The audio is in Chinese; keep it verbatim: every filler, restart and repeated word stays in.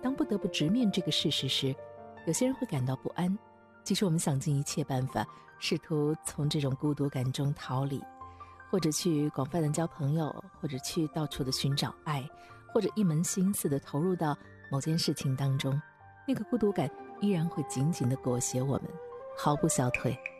当不得不直面这个事实时，有些人会感到不安。即使我们想尽一切办法，试图从这种孤独感中逃离，或者去广泛的交朋友，或者去到处的寻找爱，或者一门心思的投入到某件事情当中，那个孤独感依然会紧紧地裹挟我们，毫不消退。